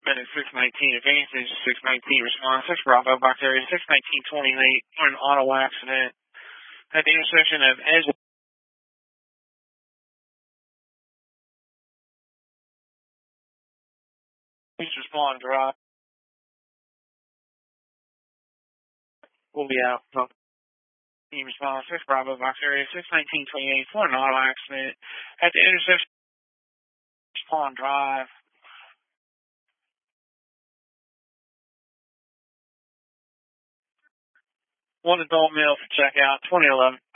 Medic 619 advances, 619 response, 6 Bravo, box area 61928, an auto accident at the intersection of Edgewood. Please respond, drive. We'll be out. Team response, 6 Bravo, box area 61928 for an auto accident at the intersection of Spawn Drive. One adult male for checkout, 2011.